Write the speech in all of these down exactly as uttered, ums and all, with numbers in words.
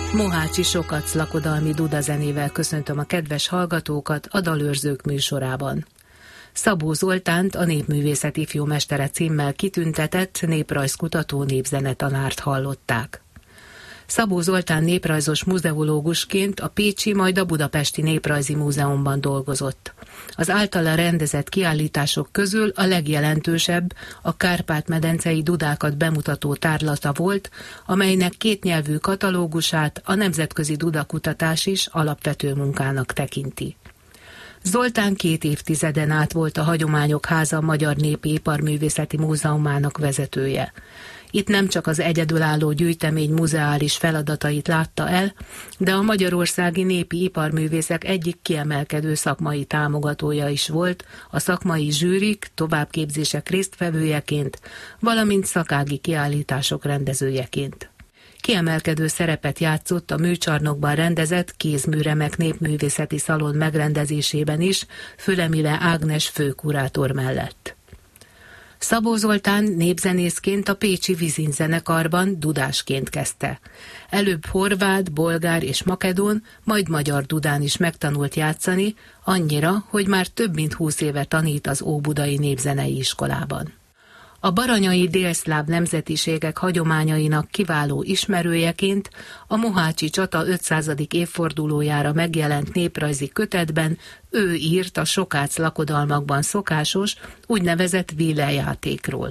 Mohácsi Sokac lakodalmi dudazenével köszöntöm a kedves hallgatókat a Dalőrzők műsorában. Szabó Zoltánt, a népművészet ifjúmestere címmel kitüntetett néprajzkutató népzenetanárt hallották. Szabó Zoltán néprajzos muzeológusként a pécsi, majd a budapesti Néprajzi Múzeumban dolgozott. Az általa rendezett kiállítások közül a legjelentősebb a Kárpát-medencei dudákat bemutató tárlata volt, amelynek kétnyelvű katalógusát a nemzetközi dudakutatás is alapvető munkának tekinti. Zoltán két évtizeden át volt a Hagyományok Háza Magyar Népi Iparművészeti Múzeumának vezetője. Itt nem csak az egyedülálló gyűjtemény muzeális feladatait látta el, de a magyarországi népi iparművészek egyik kiemelkedő szakmai támogatója is volt, a szakmai zsűrik, továbbképzések résztvevőjeként, valamint szakági kiállítások rendezőjeként. Kiemelkedő szerepet játszott a műcsarnokban rendezett kézműremek népművészeti szalon megrendezésében is, Fülemile Ágnes főkurátor mellett. Szabó Zoltán népzenészként a pécsi Vizin zenekarban dudásként kezdte. Előbb horvát, bolgár és makedón, majd magyar dudán is megtanult játszani, annyira, hogy már több mint húsz éve tanít az Óbudai Népzenei Iskolában. A baranyai délszláv nemzetiségek hagyományainak kiváló ismerőjeként a mohácsi csata ötszázadik évfordulójára megjelent néprajzi kötetben ő írt a Sokác lakodalmakban szokásos, úgynevezett vílejátékról.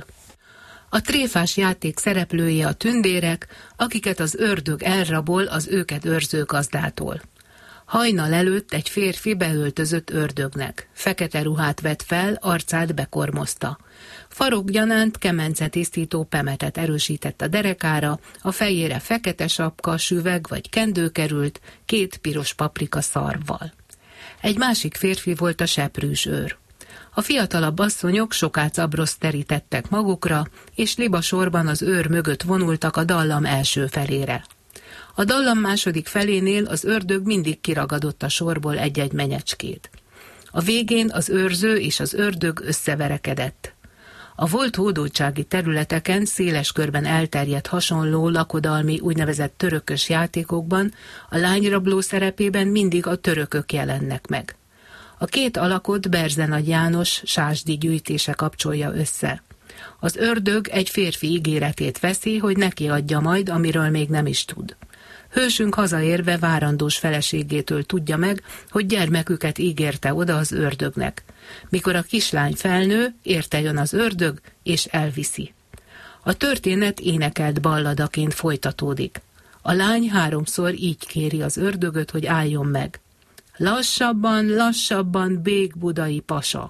A tréfás játék szereplői a tündérek, akiket az ördög elrabol az őket őrző gazdától. Hajnal előtt egy férfi beöltözött ördögnek. Fekete ruhát vett fel, arcát bekormozta. Farokgyanánt kemence tisztító pemetet erősített a derekára, a fejére fekete sapka, süveg vagy kendő került, két piros paprika szarvval. Egy másik férfi volt a seprűs őr. A fiatalabb asszonyok Sokác abroszt terítettek magukra, és libasorban az őr mögött vonultak a dallam első felére. A dallam második felénél az ördög mindig kiragadott a sorból egy-egy menyecskét. A végén az őrző és az ördög összeverekedett. A volt hódoltsági területeken széles körben elterjedt hasonló lakodalmi úgynevezett törökös játékokban a lányrabló szerepében mindig a törökök jelennek meg. A két alakot Berzenagy János sásdi gyűjtése kapcsolja össze. Az ördög egy férfi ígéretét veszi, hogy neki adja majd, amiről még nem is tud. Hősünk hazaérve várandós feleségétől tudja meg, hogy gyermeküket ígérte oda az ördögnek. Mikor a kislány felnő, érte jön az ördög, és elviszi. A történet énekelt balladaként folytatódik. A lány háromszor így kéri az ördögöt, hogy álljon meg. Lassabban, lassabban, bég budai pasa.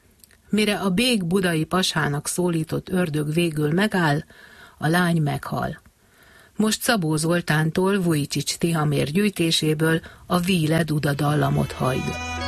Mire a bég budai pasának szólított ördög végül megáll, a lány meghal. Most Szabó Zoltántól Vujicics Tihamér gyűjtéséből a Víle Duda dallamot halljuk.